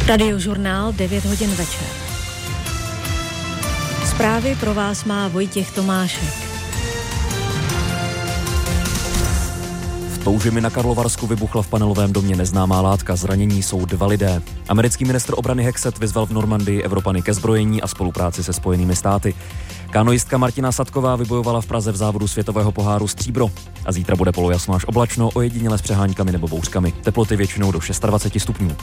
Radiožurnál 9 hodin večer. Zprávy pro vás má Vojtěch Tomášek. V Toužimi na Karlovarsku vybuchla v panelovém domě neznámá látka. Zranění jsou 2 lidé. Americký ministr obrany Hexet vyzval v Normandii Evropany ke zbrojení a spolupráci se Spojenými státy. Kanoistka Martina Sadková vybojovala v Praze v závodu světového poháru stříbro. A zítra bude polojasno až oblačno, ojediněle s přeháňkami nebo bouřkami. Teploty většinou do 26 stupňů.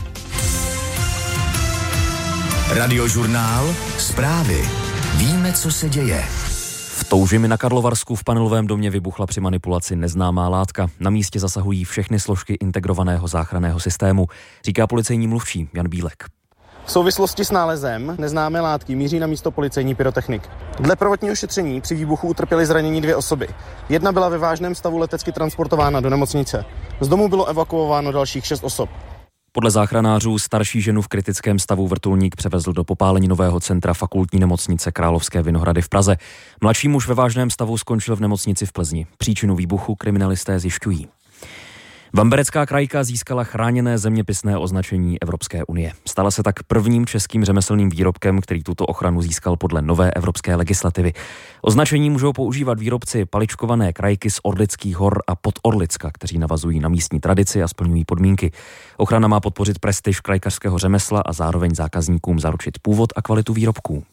Radiožurnál, zprávy. Víme, co se děje. V Toužimi na Karlovarsku v panelovém domě vybuchla při manipulaci neznámá látka. Na místě zasahují všechny složky integrovaného záchranného systému, říká policejní mluvčí Jan Bílek. V souvislosti s nálezem neznámé látky míří na místo policejní pyrotechnik. Dle prvotního šetření při výbuchu utrpěly zranění 2 osoby. Jedna byla ve vážném stavu letecky transportována do nemocnice. Z domu bylo evakuováno dalších 6 osob. Podle záchranářů starší ženu v kritickém stavu vrtulník převezl do popáleninového centra Fakultní nemocnice Královské Vinohrady v Praze. Mladší muž ve vážném stavu skončil v nemocnici v Plzni. Příčinu výbuchu kriminalisté zjišťují. Vamberecká krajka získala chráněné zeměpisné označení Evropské unie. Stala se tak prvním českým řemeslným výrobkem, který tuto ochranu získal podle nové evropské legislativy. Označení můžou používat výrobci paličkované krajky z Orlických hor a Podorlicka, kteří navazují na místní tradici a splňují podmínky. Ochrana má podpořit prestiž krajkařského řemesla a zároveň zákazníkům zaručit původ a kvalitu výrobků.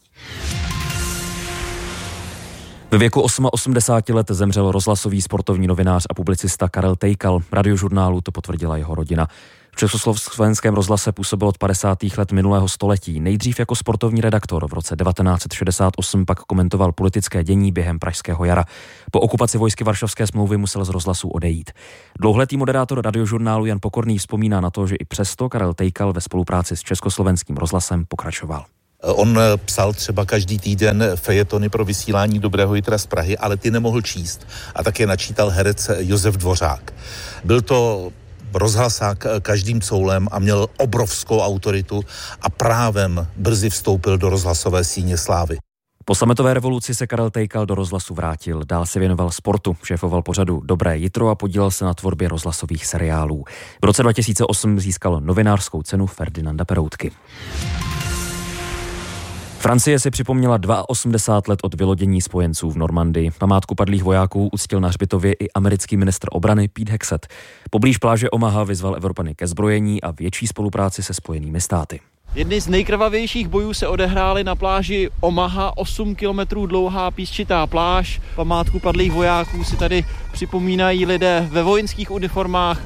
Ve věku 88 let zemřel rozhlasový sportovní novinář a publicista Karel Tejkal. Radiožurnálu to potvrdila jeho rodina. V Československém rozhlase působil od 50. let minulého století. Nejdřív jako sportovní redaktor, v roce 1968 pak komentoval politické dění během Pražského jara. Po okupaci vojsky Varšavské smlouvy musel z rozhlasu odejít. Dlouholetý moderátor Radiožurnálu Jan Pokorný vzpomíná na to, že i přesto Karel Tejkal ve spolupráci s Československým rozhlasem pokračoval. On psal třeba každý týden fejetony pro vysílání Dobrého jitra z Prahy, ale ty nemohl číst. A také načítal herec Josef Dvořák. Byl to rozhlasák každým coulem a měl obrovskou autoritu a právem brzy vstoupil do rozhlasové síně slávy. Po sametové revoluci se Karel Tejkal do rozhlasu vrátil. Dál se věnoval sportu, šéfoval pořadu Dobré jitro a podílel se na tvorbě rozhlasových seriálů. V roce 2008 získal novinářskou cenu Ferdinanda Peroutky. Francie si připomněla 82 let od vylodění spojenců v Normandii. Památku padlých vojáků uctil na hřbitově i americký ministr obrany Pete Hexet. Poblíž pláže Omaha vyzval Evropany ke zbrojení a větší spolupráci se Spojenými státy. Jedny z nejkrvavějších bojů se odehrály na pláži Omaha, 8 kilometrů dlouhá písčitá pláž. Památku padlých vojáků si tady připomínají lidé ve vojenských uniformách.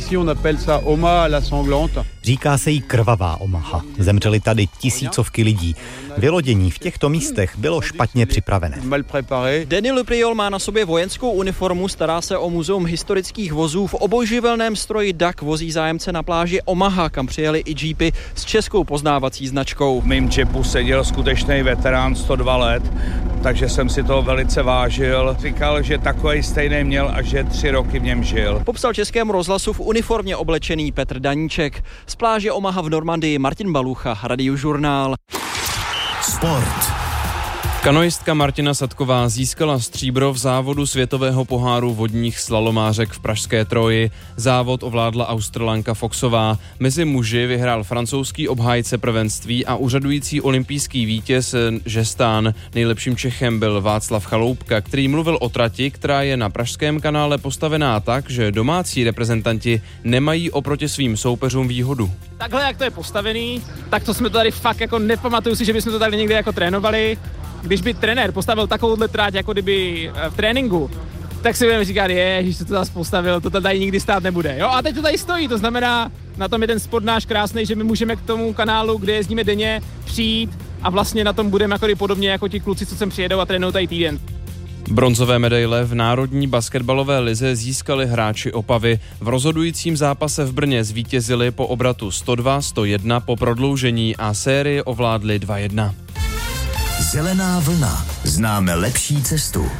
Říká se jí krvavá Omaha. Zemřeli tady tisícovky lidí. Vylodění v těchto místech bylo špatně připravené. Denis Le Priol má na sobě vojenskou uniformu, stará se o muzeum historických vozů. V obojživelném stroji DAC vozí zájemce na pláži Omaha, kam přijeli i jeepy s českou poznávací značkou. V mým džipu seděl skutečný veterán 102 let, takže jsem si toho velice vážil. Říkal, že takovej stejný měl a že 3 roky v něm žil. Popsal Českému rozhlasu v uniformě oblečený Petr Daníček. Z pláže Omaha v Normandii Martin Balucha, Radiožurnál. Sport. Kanoistka Martina Sadková získala stříbro v závodu světového poháru vodních slalomářek v pražské Troji. Závod ovládla Australanka Foxová. Mezi muži vyhrál francouzský obhájce prvenství a úřadující olympijský vítěz Žestán. Nejlepším Čechem byl Václav Chaloupka, který mluvil o trati, která je na pražském kanále postavená tak, že domácí reprezentanti nemají oproti svým soupeřům výhodu. Takhle, jak to je postavený, tak to jsme to tady fakt jako nepamatuju si, že bychom to tady někdy jako trénovali. Když by trenér postavil takovouhle tráť, jako kdyby v tréninku, tak si budeme říkat, ježiš, co to zase postavil, to tady nikdy stát nebude. Jo, a teď to tady stojí, to znamená, na tom je ten sport náš krásný, že my můžeme k tomu kanálu, kde jezdíme denně, přijít a vlastně na tom budeme jako podobně jako ti kluci, co sem přijedou a trénují tady týden. Bronzové medaile v národní basketbalové lize získali hráči Opavy. V rozhodujícím zápase v Brně zvítězili po obratu 102-101 po prodloužení a sérii ovládli 2-1. Zelená vlna. Známe lepší cestu.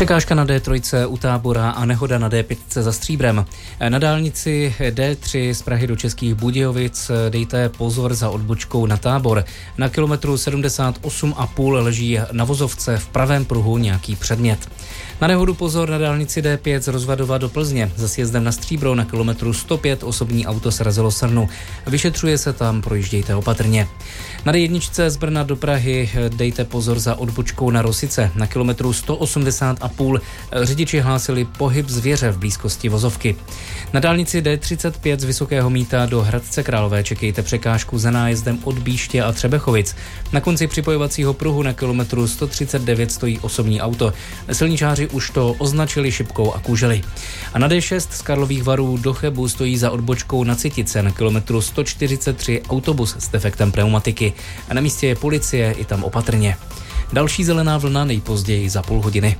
Překážka na D3 u Tábora a nehoda na D5 za Stříbrem. Na dálnici D3 z Prahy do Českých Budějovic dejte pozor za odbočkou na Tábor. Na kilometru 78,5 leží na vozovce v pravém pruhu nějaký předmět. Na nehodu pozor na dálnici D5 z Rozvadova do Plzně. Za sjezdem na Stříbro na kilometru 105 osobní auto srazilo srnu. Vyšetřuje se tam, projíždějte opatrně. Na D1 z Brna do Prahy dejte pozor za odbočkou na Rosice. Na kilometru 180,5 řidiči hlásili pohyb zvěře v blízkosti vozovky. Na dálnici D35 z Vysokého Mýta do Hradce Králové čekejte překážku za nájezdem od Bíště a Třebechovic. Na konci připojovacího pruhu na kilometru 139 stojí osobní auto. Silničáři už to označili šipkou a kůželi. A na D6 z Karlových Varů do Chebu stojí za odbočkou na Citice. Na kilometru 143 autobus s defektem pneumatiky. A na místě je policie, i tam opatrně. Další zelená vlna nejpozději za půl hodiny.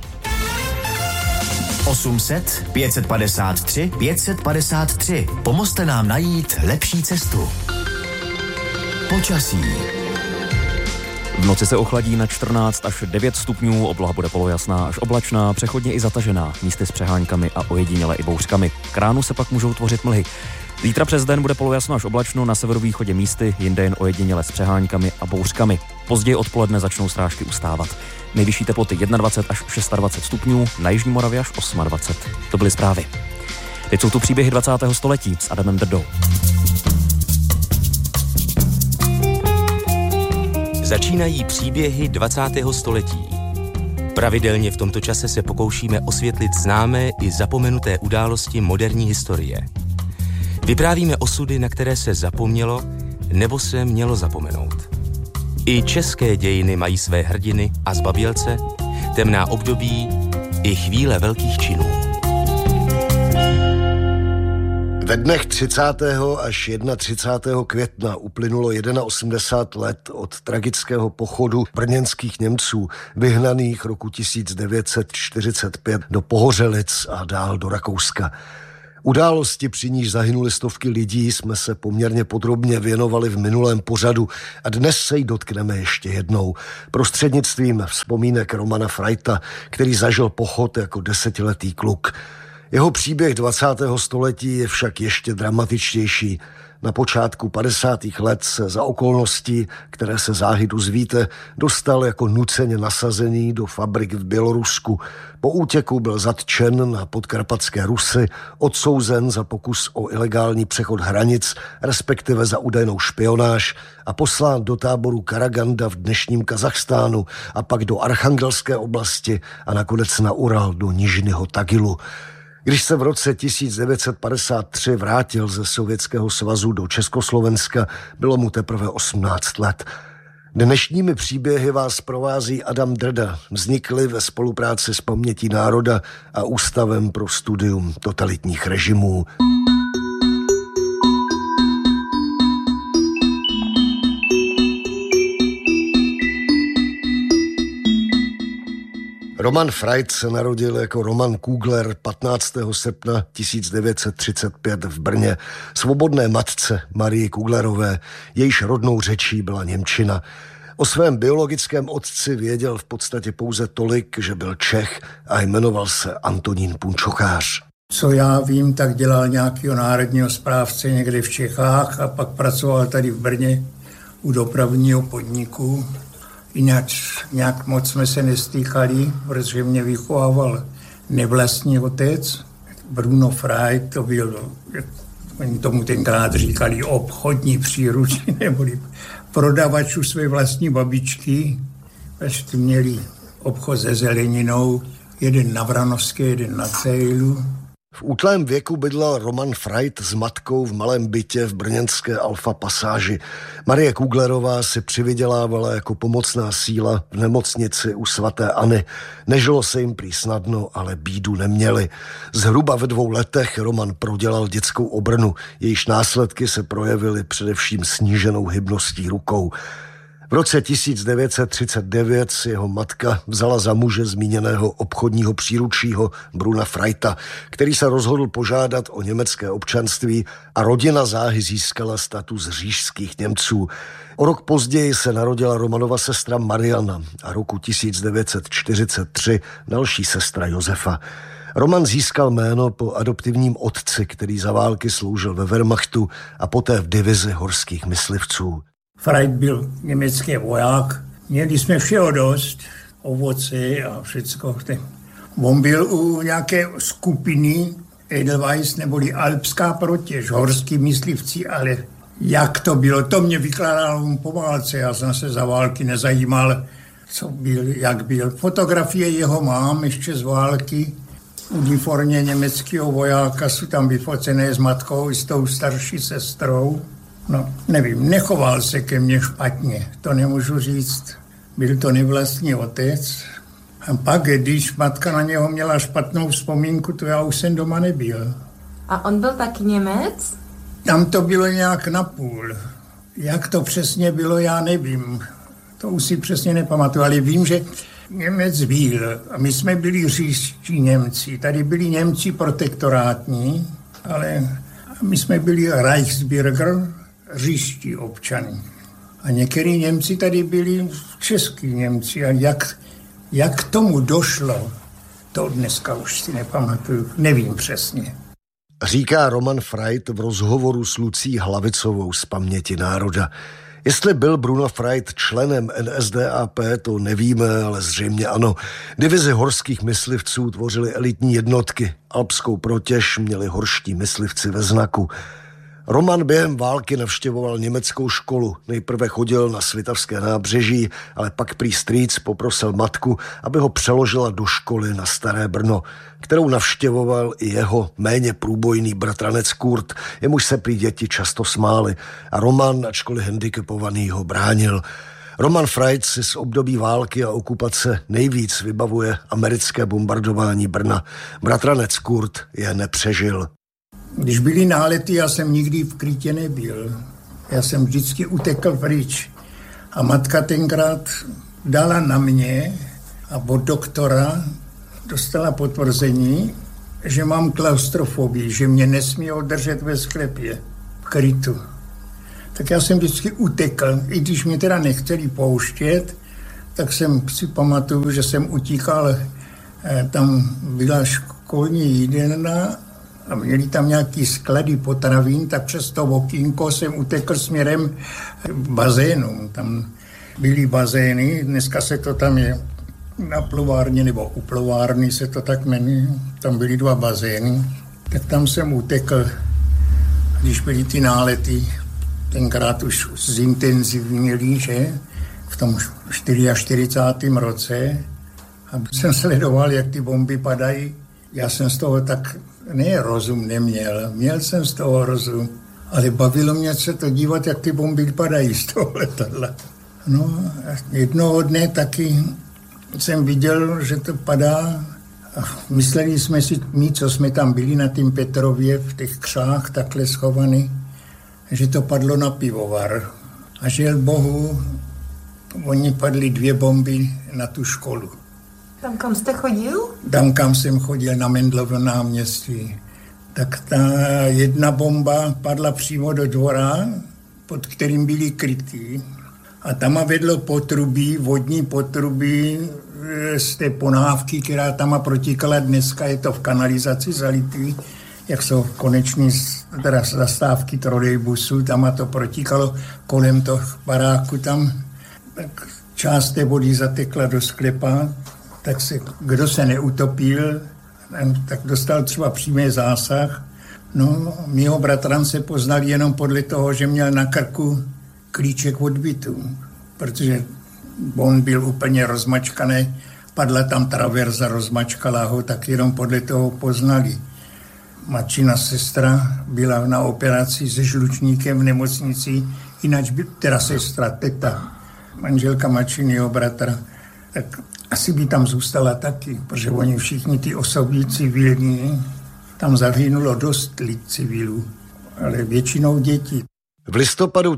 800 553 553. Pomozte nám najít lepší cestu. Počasí. V noci se ochladí na 14 až 9 stupňů, obloha bude polojasná až oblačná, přechodně i zatažená, místy s přeháňkami a ojediněle i bouřkami. K ránu se pak můžou tvořit mlhy. Zítra přes den bude polojasno až oblačno, na severovýchodě místy, jinde jen ojediněle s přeháňkami a bouřkami. Později odpoledne začnou srážky ustávat. Nejvyšší teploty 21 až 26 stupňů, na jižní Moravě až 28. To byly zprávy. Teď jsou tu příběhy 20. století s Adamem Drdou. Začínají příběhy 20. století. Pravidelně v tomto čase se pokoušíme osvětlit známé i zapomenuté události moderní historie. Vyprávíme osudy, na které se zapomnělo nebo se mělo zapomenout. I české dějiny mají své hrdiny a zbabělce, temná období i chvíle velkých činů. Ve dnech 30. až 31. května uplynulo 81 let od tragického pochodu brněnských Němců, vyhnaných roku 1945 do Pohořelic a dál do Rakouska. Události, při níž zahynuli stovky lidí, jsme se poměrně podrobně věnovali v minulém pořadu a dnes se jí dotkneme ještě jednou. Prostřednictvím vzpomínek Romana Freita, který zažil pochod jako 10letý kluk. Jeho příběh 20. století je však ještě dramatičtější. Na počátku 50. let se za okolností, které se záhy dozvíte, dostal jako nuceně nasazený do fabrik v Bělorusku. Po útěku byl zatčen na podkarpatské Rusy, odsouzen za pokus o ilegální přechod hranic, respektive za údajnou špionáž a poslán do táboru Karaganda v dnešním Kazachstánu a pak do Archangelské oblasti a nakonec na Ural do Nižního Tagilu. Když se v roce 1953 vrátil ze Sovětského svazu do Československa, bylo mu teprve 18 let. Dnešními příběhy vás provází Adam Drda. Vznikly ve spolupráci s Pamětí národa a Ústavem pro studium totalitních režimů. Roman Freit se narodil jako Roman Kugler 15. srpna 1935 v Brně, svobodné matce Marii Kuglerové, jejíž rodnou řečí byla němčina. O svém biologickém otci věděl v podstatě pouze tolik, že byl Čech a jmenoval se Antonín Punčochář. Co já vím, tak dělal nějakého národního správce někde v Čechách a pak pracoval tady v Brně u dopravního podniku. Jinak nějak moc jsme se nestýkali, protože mě vychovával nevlastní otec. Bruno Freit, to byl, oni tomu tenkrát říkali obchodní příručník, neboli prodavač u své vlastní babičky. Ještě měli obchod se zeleninou, jeden na Vranovské, jeden na Cejlu. V útlém věku bydlel Roman Freit s matkou v malém bytě v brněnské Alfa pasáži. Marie Kuglerová si přivydělávala jako pomocná síla v nemocnici u svaté Anny. Nežilo se jim prý snadno, ale bídu neměli. Zhruba ve 2 letech Roman prodělal dětskou obrnu. Jejíž následky se projevily především sníženou hybností rukou. V roce 1939 si jeho matka vzala za muže zmíněného obchodního příručího Bruna Freita, který se rozhodl požádat o německé občanství a rodina záhy získala status říšských Němců. O rok později se narodila Romanova sestra Mariana a roku 1943 další sestra Josefa. Roman získal jméno po adoptivním otci, který za války sloužil ve Wehrmachtu a poté v divizi horských myslivců. Freit byl německý voják. Měli jsme všeho dost, ovoce a všecko. On byl u nějaké skupiny Edelweiss neboli Alpská protěž, horský myslivci, ale jak to bylo, to mě vykládal po válce. Já jsem se za války nezajímal, co byl, jak byl. Fotografie jeho mám ještě z války. V uniformě německého vojáka jsou tam vyfocené s matkou i s tou starší sestrou. No, nevím, nechoval se ke mně špatně, to nemůžu říct. Byl to nevlastní otec. A pak, když matka na něho měla špatnou vzpomínku, to já už jsem doma nebyl. A on byl taky Němec? Tam to bylo nějak napůl. Jak to přesně bylo, já nevím. To už si přesně nepamatuju, ale vím, že Němec byl. A my jsme byli říští Němci. Tady byli Němci protektorátní, ale my jsme byli Reichsbürger, říští občany. A některý Němci tady byli český Němci. A jak k tomu došlo, to dneska už si nepamatuju. Nevím přesně. Říká Roman Freit v rozhovoru s Lucí Hlavicovou z Paměti národa. Jestli byl Bruno Freit členem NSDAP, to nevíme, ale zřejmě ano. Divizi horských myslivců tvořily elitní jednotky. Alpskou protěž měli horští myslivci ve znaku. Roman během války navštěvoval německou školu. Nejprve chodil na Svitavské nábřeží, ale pak prý strýc poprosil matku, aby ho přeložila do školy na Staré Brno, kterou navštěvoval i jeho méně průbojný bratranec Kurt, jemuž se prý děti často smály a Roman, ačkoliv handicapovaný, ho bránil. Roman Freit si z období války a okupace nejvíc vybavuje americké bombardování Brna. Bratranec Kurt je nepřežil. Když byly nálety, já jsem nikdy v krytě nebyl. Já jsem vždycky utekl pryč. A matka tenkrát dala na mě a od doktora dostala potvrzení, že mám klaustrofobii, že mě nesmí održet ve sklepě, v krytu. Tak já jsem vždycky utekl, i když mě teda nechtěli pouštět, tak jsem si pamatuju, že jsem utíkal, tam byla školní jídelna, a měli tam nějaký sklady potravin, tak přes to okýnko jsem utekl směrem k bazénu. Tam byly bazény, dneska se to tam je na plovárně, nebo u plovárny se to tak jmenuje. Tam byly 2 bazény, tak tam jsem utekl, když byly ty nálety, tenkrát už zintenzivněli, že v tom 44. roce. A jsem sledoval, jak ty bomby padají. Já jsem z toho tak rozum neměl. Měl jsem z toho rozum, ale bavilo mě se to dívat, jak ty bomby padají z toho letadla. No a jednoho dne taky jsem viděl, že to padá a mysleli jsme si, my, co jsme tam byli na tým Petrově v těch křách takhle schovaný, že to padlo na pivovar. A žel Bohu, oni padly 2 bomby na tu školu. Tam, kam jste chodil? Tam, kam jsem chodil, na Mendlovo náměstí. Tak ta jedna bomba padla přímo do dvora, pod kterým byli krytí. A tam vedlo potrubí, vodní potrubí z té ponávky, která tam protíkala dneska, je to v kanalizaci zalitý, jak jsou koneční teda zastávky trolejbusů, tam to protíkalo kolem toho baráku tam. Tak část té vody zatekla do sklepa, tak kdo se neutopil, tak dostal třeba přímý zásah. No, mýho bratrance poznali jenom podle toho, že měl na krku klíček od bytu, protože on byl úplně rozmačkaný, padla tam traverza, rozmačkala ho, tak jenom podle toho poznali. Matčina sestra byla na operaci se žlučníkem v nemocnici, jinak by teda sestra, teta, manželka matčiného bratra, tak asi by tam zůstala taky, protože oni všichni ty osobní civilní, tam zahynulo dost lid civilů, ale většinou děti. V listopadu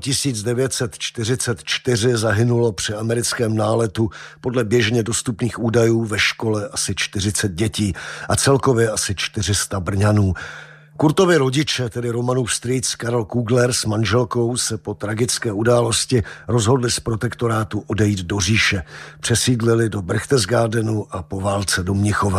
1944 zahynulo při americkém náletu podle běžně dostupných údajů ve škole asi 40 dětí a celkově asi 400 Brňanů. Kurtovi rodiče, tedy Romanův strýc Karel Kugler s manželkou, se po tragické události rozhodli z protektorátu odejít do říše. Přesídlili do Berchtesgadenu a po válce do Mnichova.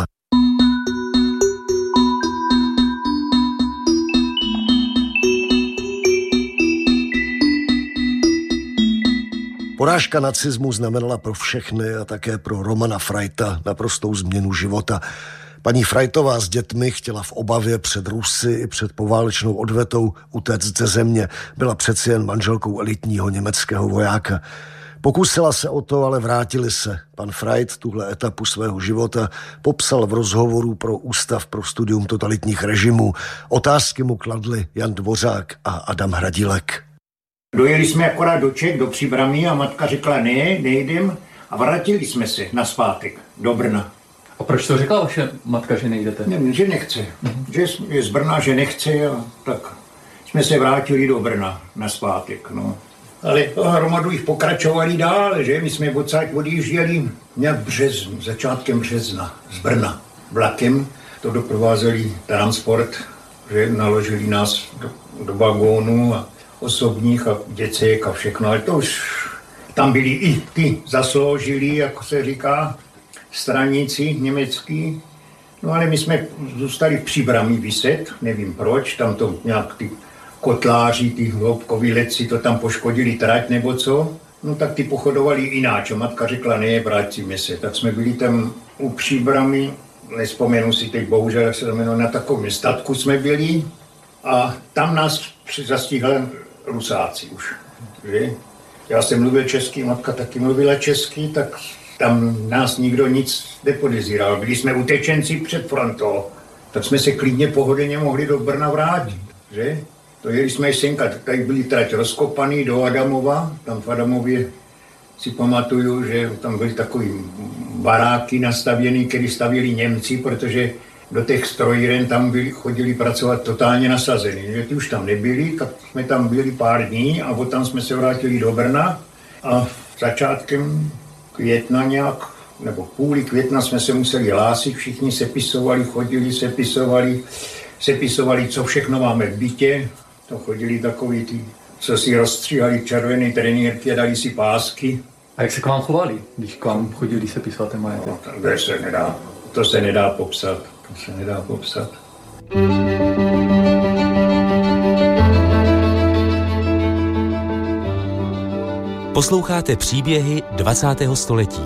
Porážka nacismu znamenala pro všechny a také pro Romana Freita naprostou změnu života. Paní Freitová s dětmi chtěla v obavě před Rusy i před poválečnou odvetou utéct ze země. Byla přeci jen manželkou elitního německého vojáka. Pokusila se o to, ale vrátili se. Pan Freit tuhle etapu svého života popsal v rozhovoru pro Ústav pro studium totalitních režimů. Otázky mu kladli Jan Dvořák a Adam Hradílek. Dojeli jsme akorát do Čech, do Příbrami a matka řekla ne, nejdem a vrátili jsme se nazpátek do Brna. A proč to řekla vaše matka, že nejdete? Ne, že nechce, že je z Brna, že nechce a tak jsme se vrátili do Brna nazpátek, no. Ale hromadu jich pokračovali dál, že my jsme odjížděli nějak březnu, začátkem března z Brna vlakem, to doprovázeli transport, že naložili nás do vagónu a osobních a děcek a všechno, ale to už tam byli i ty zasloužili, jako se říká, straníci německý. No ale my jsme zůstali v Příbrami viset, nevím proč, tam to nějak ty kotláři, ty hloubkoví letci to tam poškodili trať nebo co. No tak ty pochodovali jináč a matka řekla ne, vrátíme se. Tak jsme byli tam u Příbrami, nespomenu si teď bohužel, jak se to jmenuje, na takovém statku jsme byli a tam nás zastihli Rusáci už, že? Já jsem mluvil česky, matka taky mluvila česky, tak tam nás nikdo nic nepodezíral. Byli jsme utečenci před frontou, tak jsme se klidně pohodlně mohli do Brna vrátit, že? To jeli jsme senka, tady byli trať rozkopaný do Adamova, tam v Adamově si pamatuju, že tam byly takový baráky nastavěný, které stavěli Němci, protože do těch strojíren tam chodili pracovat totálně nasazený. Že ty už tam nebyli, tak jsme tam byli pár dní a potom jsme se vrátili do Brna a začátkem května nějak, nebo půli května jsme se museli hlásit, všichni sepisovali, chodili, sepisovali, co všechno máme v bytě. To chodili takový ty, co si rozstříhali červené trenýrky a dali si pásky. A jak se k vám chovali, když k vám chodili sepisovat ten majetek? No, to se nedá popsat. Posloucháte příběhy 20. století.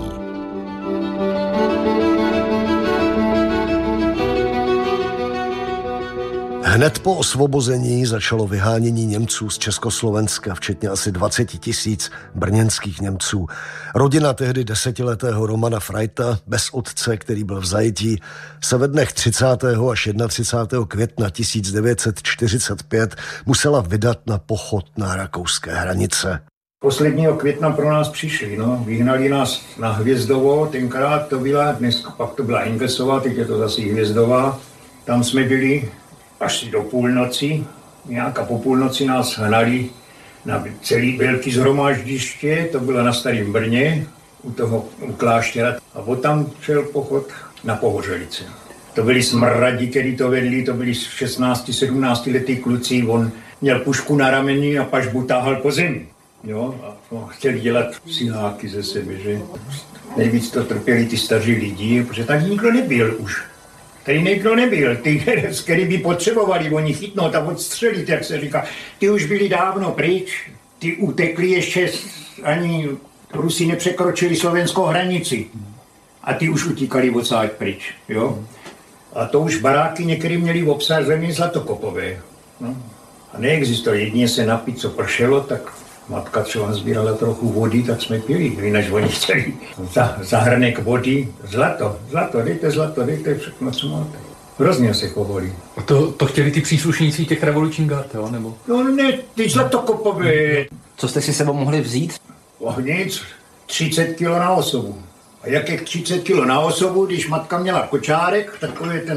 Hned po osvobození začalo vyhánění Němců z Československa, včetně asi 20 000 brněnských Němců. Rodina tehdy 10letého Romana Freita, bez otce, který byl v zajetí, se ve dnech 30. až 31. května 1945 musela vydat na pochod na rakouské hranice. 2. května pro nás přišli, no. Vyhnali nás na Hvězdovo, tenkrát to byla, dneska pak to byla Engelsová, teď je to zase Hvězdová. Tam jsme byli až do půlnoci, nějak a po půlnoci nás hnali na celý velký shromáždiště, to bylo na Starém Brně, u kláštera. A potom šel pochod na Pohořelice. To byli smradi, který to vedli, to byli 16-17 letý kluci, on měl pušku na rameni a pažbu táhal po zemi. Jo, a chtěli dělat siláky ze sebe, že? Nejvíc to trpěli ty staří lidi, protože tady nikdo nebyl už. Tady nikdo nebyl, ty, který by potřebovali oni chytnout a odstřelit, jak se říká. Ty už byli dávno pryč, ty utekli ještě, ani Rusi nepřekročili slovenskou hranici. A ty už utíkali odsáď pryč, jo. A to už baráky některý měli obsazený zlatokopové. No. A neexistuje, jedině se napít, co pršelo, tak matka třeba sbírala trochu vody, tak jsme pili, jinak oni chtěli za hrnek vody. Zlato, dejte všechno, co máte. Hrozně se chovali. A to chtěli ty příslušníci těch revolučních gard, jo, nebo? No ne, ty zlatokopové. Co jste si sebou mohli vzít? Nic, 30 kilo na osobu. A jak je 30 kilo na osobu, když matka měla kočárek, takový ten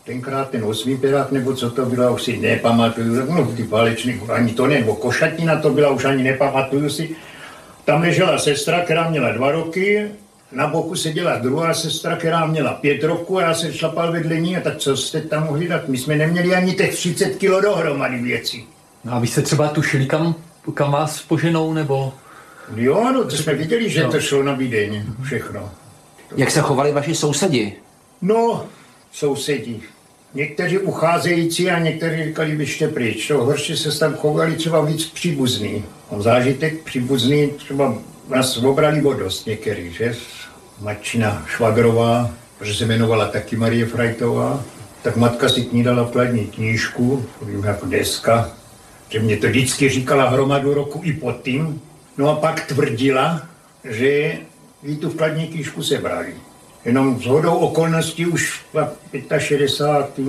tenkrát ten 8. pedák, nebo co to bylo, už si nepamatuju, no ty válečný, ani to ne, nebo košatina to byla, už ani nepamatuju si. Tam ležela sestra, která měla 2 roky, na boku seděla druhá sestra, která měla 5 roků a já jsem šlapal vedle ní a tak co jste tam mohli dát? My jsme neměli ani těch 30 kilo dohromady věcí. No a vy jste třeba tušili, kam vás poženou, nebo? Jo, no to jsme viděli, že to šlo na Vídeň, všechno. Jak se chovali vaši sousedi? No, sousedi. Někteří ucházející a někteří říkali, běžte pryč. To horší se tam chovali třeba víc příbuzný. Mám zážitek příbuzný, třeba nás obrali o dost některý, že? Matčina Švagrová, protože se jmenovala taky Marie Frajtová, tak matka si k ní dala vkladní knížku, jako deska, že mě to vždycky říkala hromadu roku i pod tím. No a pak tvrdila, že jí tu vkladní knížku sebrali. Jenom shodou okolností už v 65.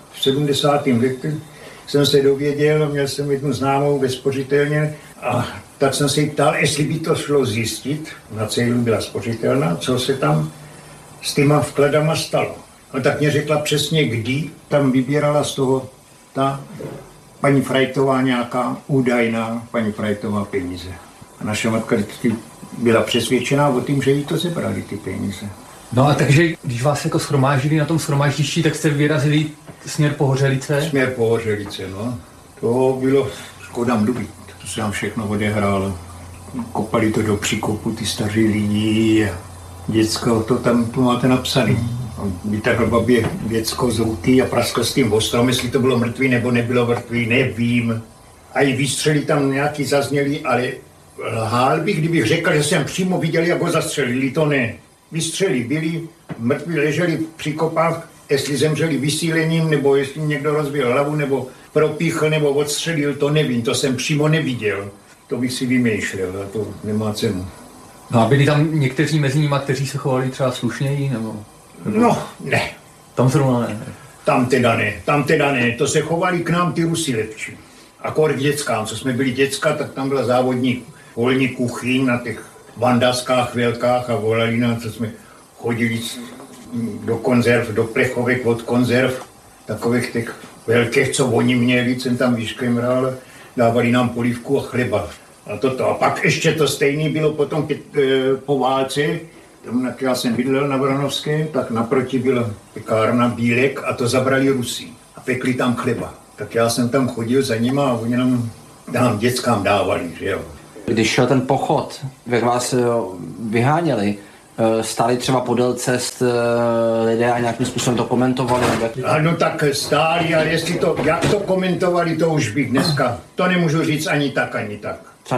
70. věku jsem se dověděl, měl jsem jednu známou ve spořitelně a tak jsem se jí ptal, jestli by to šlo zjistit, na cílu byla spořitelná, co se tam s těma vkladama stalo. A tak mě řekla přesně, kdy tam vybírala z toho ta paní Frajtová nějaká údajná paní Frajtová peníze. A naše matka vždycky byla přesvědčená o tím, že jí to zebrali ty peníze. No a takže, když vás jako shromáždili na tom shromáždišti, tak jste vyrazili směr Pohořelice? Směr Pohořelice, no. To bylo škoda mluvit. To se nám všechno odehrálo. Kopali to do příkopu ty staří lidi a děcko, to tam tu máte napsaný. Vytáhl babě děcko z ruky a praskl s tím ostrom, jestli to bylo mrtvý nebo nebylo mrtvý, nevím. A i výstřely tam nějaký zazněly, ale lhal bych, kdybych řekl, že jsem přímo viděl, jak ho zastřelili, to ne. Výstřely byli, mrtví leželi v příkopách, jestli zemřeli vysílením, nebo jestli někdo rozbil hlavu, nebo propíchl, nebo odstřelil, to nevím, to jsem přímo neviděl. To bych si vymýšlel a to nemá cenu. No a byli tam někteří mezi nimi, kteří se chovali třeba slušněji, nebo? No, ne. Tam zrovna ne. Tam teda ne, to se chovali k nám ty Rusy lepší. Akor k dětskám, co jsme byli děcka, tak tam byla závodní polní kuchyň na těch vandaskách velkách a volali nám, co jsme chodili do konzerv, do plechovek od konzerv, takových těch velkých, co oni měli, jsem tam vyškemral, dávali nám polívku a chleba. A toto. A pak ještě to stejné bylo potom po válce, tam, jak já jsem bydlel na Vranovské, tak naproti byla pekárna Bílek a to zabrali Rusí a pekli tam chleba. Tak já jsem tam chodil za nima a oni nám dětskám dávali, že jo. Když šel ten pochod, jak vás vyháněli, stáli třeba podél cest lidé a nějakým způsobem to komentovali? Ano, tak stáli, ale jak to komentovali, to už bych dneska, to nemůžu říct ani tak. Třeba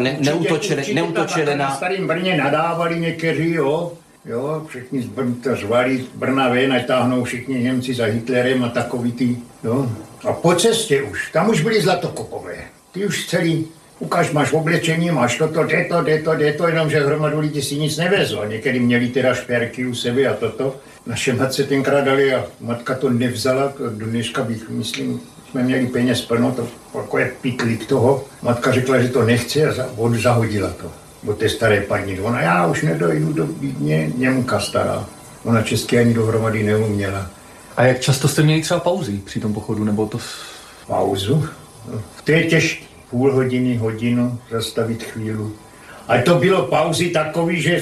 neútočili na... Na Starém Brně nadávali někteří, jo, všichni řvali Brna ven, ať táhnou všichni Němci za Hitlerem a takový ty, jo. A po cestě už, tam už byli zlatokopové, ty už celý, ukáž, máš oblečení, máš toto, jde to, jenomže hromadu lidí si nic nevezlo. Někdy měli teda šperky u sebe a toto. Naše matce tenkrát dali a matka to nevzala, do dneška bych, myslím, jsme měli peněz plno, to jako je piklik toho. Matka řekla, že to nechce a zahodila to od té staré paní. Ona, já už nedojdu do Vídně, Němka stará. Ona česky ani dohromady neuměla. A jak často jste měli třeba pauzy při tom pochodu, nebo to... Pauzu? To je těžké. Půl hodiny, hodinu, zastavit chvíli. A to bylo pauzy takový, že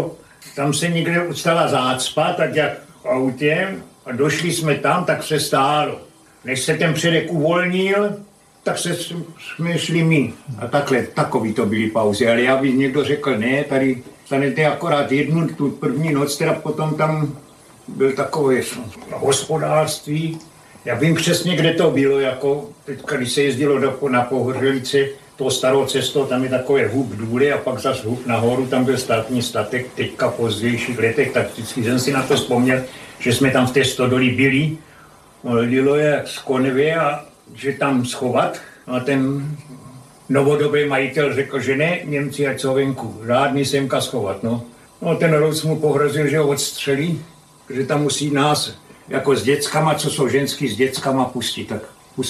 tam se někde stala zácpa, tak jak v autě, a došli jsme tam, tak se stálo. Než se ten předek uvolnil, tak jsme šli my. A takový to byly pauzy. Ale já bych někdo řekl, ne, tady stanete akorát jednu, tu první noc, teda potom tam byl takové hospodářství. Já vím přesně, kde to bylo, jako teďka, když se jezdilo na Pohořelice, tou starou cestou, tam je takové hub důle a pak zase hub nahoru, tam byl státní statek, teďka v pozdějších letech, tak vždycky jsem si na to vzpomněl, že jsme tam v té stodoli byli, lilo je z konvy a že tam schovat. A ten novodobý majitel řekl, že ne, Němci ať jsou venku, žádný semka schovat, no. No ten Rous mu pohrozil, že ho odstřelí, že tam musí nás jako s dětskama, co jsou ženský, s dětskama pustit, tak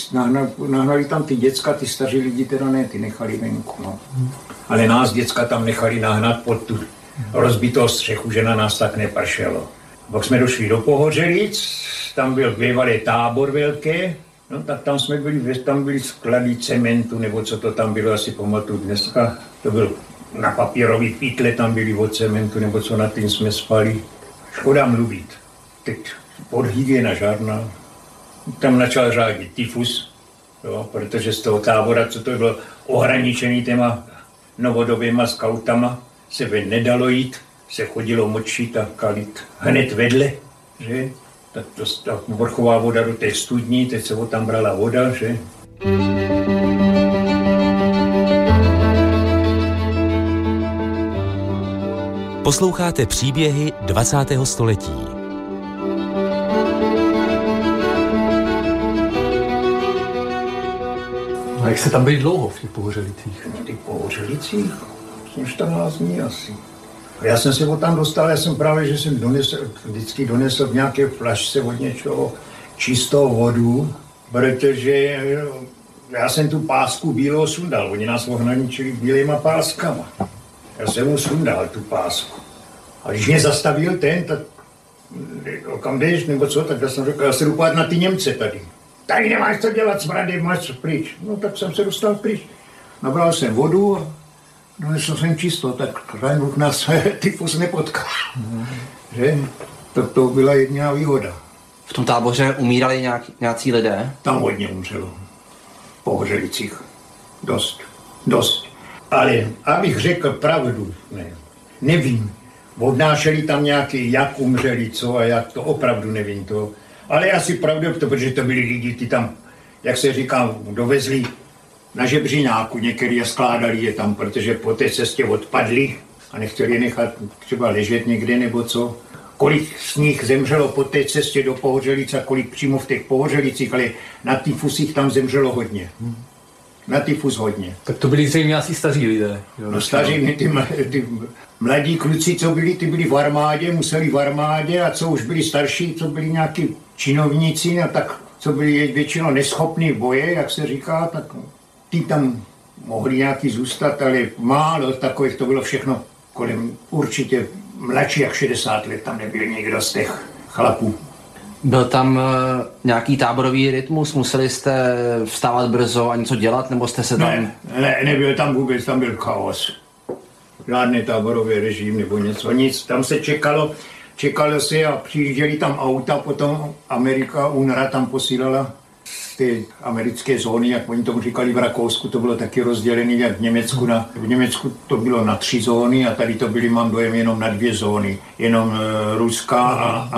nahnali tam ty děcka, ty staří lidi teda ne, ty nechali venku, no. Ale nás děcka tam nechali nahnat pod tu rozbitou střechu, že na nás tak nepršelo. Pak jsme došli do Pohořelic, tam byl bývalý tábor velký, no tak tam jsme byli, tam byly sklady cementu, nebo co to tam bylo, asi pamatuju dneska, to byl na papírový pytle, tam byli od cementu, nebo co na tím jsme spali. Škoda mluvit. Teď podhygiena žádná. Tam začal řádit tyfus, jo, protože z toho tábora, co to bylo ohraničený těma novodobýma skautama, se nedalo jít, se chodilo močit a kalit hned vedle, že? Ta vrchová voda do té studní, teď se tam brala voda, že? Posloucháte příběhy 20. století. A jak se tam byli dlouho v těch Pohořelicích? V těch Pohořelicích? 14 dní asi. Já jsem se tam dostal, já jsem právě, že jsem vždycky donesl v nějaké flašce od něčeho čistou vodu, protože já jsem tu pásku bílou sundal, oni nás ohraničili bílýma páskama. Já jsem mu sundal tu pásku. A když mě zastavil ten, tak kam jdeš, nebo co, tak já jsem řekl, já se jdu pát na ty Němce tady. Tady nemáš co dělat, smrady, máš pryč. No tak jsem se dostal pryč. Nabral jsem vodu a donesl jsem čisto, tak Rajnuk nás tyfus nepotkal. Že? To byla jediná výhoda. V tom táboře umírali nějací lidé? Tam hodně umřelo. V Pohořelicích. Dost. Ale abych řekl pravdu, nevím. Odnášeli tam nějaký, jak umřeli, co a jak, to opravdu nevím to. Ale asi pravdu, protože to byli lidi, ty tam, jak se říká, dovezli na žebříňáku, některý je skládali je tam, protože po té cestě odpadli a nechtěli je nechat třeba ležet někde nebo co. Kolik z nich zemřelo po té cestě do Pohořelic a kolik přímo v těch Pohořelicích, ale na tyfusích tam zemřelo hodně. Na tyfus hodně. Tak to byli zřejmě asi staří lidé. Jo, no staří, ty mladí kluci, co byli, ty byli v armádě, museli v armádě a co už byli starší, co byli nějaký činovníci, a tak co byli většinou neschopní v boje, jak se říká, tak ty tam mohli nějaký zůstat, ale málo takových, to bylo všechno kolem určitě mladší jak 60 let, tam nebyl nikdo z těch chlapů. Byl tam nějaký táborový rytmus? Museli jste vstávat brzo a něco dělat, nebo jste se tam... Ne, nebyl tam vůbec, tam byl chaos. Žádný táborový režim nebo něco, nic. Tam se čekalo se a přijížděli tam auta, potom Amerika, UNRWA tam posílala z té americké zóny, jak oni tomu říkali v Rakousku, to bylo taky rozdělené jak v Německu. V Německu to bylo na 3 zóny a tady to byly, mám dojem, jenom na 2 zóny. Jenom ruská a